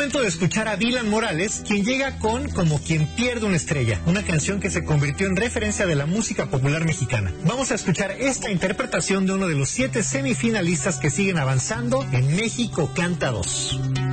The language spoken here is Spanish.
momento de escuchar a Dylan Morales, quien llega con Como quien pierde una estrella, una canción que se convirtió en referencia de la música popular mexicana. Vamos a escuchar esta interpretación de uno de los 7 semifinalistas que siguen avanzando en México Canta 2.